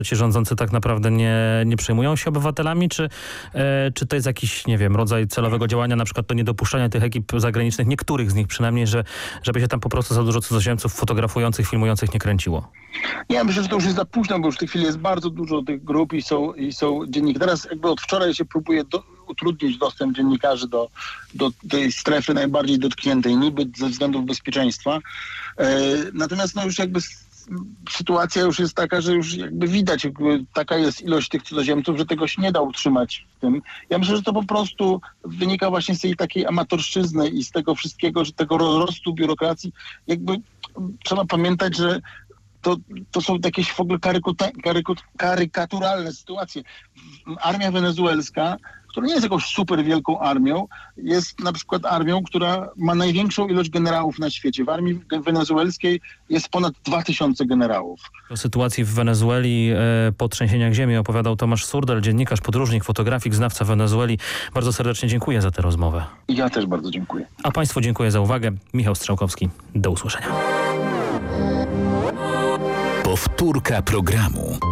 Ci rządzący tak naprawdę nie przejmują się obywatelami, czy to jest jakiś, nie wiem, rodzaj celowego działania, na przykład to niedopuszczanie tych ekip zagranicznych, niektórych z nich przynajmniej, żeby się tam po prostu za dużo cudzoziemców fotografujących, filmujących nie kręciło? Ja myślę, że to już jest za późno, bo już w tej chwili jest bardzo dużo tych grup i są dziennikarze. Teraz jakby od wczoraj się próbuje utrudnić dostęp dziennikarzy do tej strefy najbardziej dotkniętej, niby ze względów bezpieczeństwa. Natomiast no już jakby sytuacja już jest taka, że już jakby widać, taka jest ilość tych cudzoziemców, że tego się nie da utrzymać w tym. Ja myślę, że to po prostu wynika właśnie z tej takiej amatorszczyzny i z tego wszystkiego, że tego rozrostu biurokracji. Jakby trzeba pamiętać, że to są jakieś w ogóle karykaturalne sytuacje. Armia wenezuelska, która nie jest jakąś super wielką armią, jest na przykład armią, która ma największą ilość generałów na świecie. W armii wenezuelskiej jest ponad 2000 generałów. O sytuacji w Wenezueli po trzęsieniach ziemi opowiadał Tomasz Surdel, dziennikarz, podróżnik, fotografik, znawca Wenezueli. Bardzo serdecznie dziękuję za tę rozmowę. Ja też bardzo dziękuję. A Państwu dziękuję za uwagę. Michał Strzałkowski. Do usłyszenia. Powtórka programu.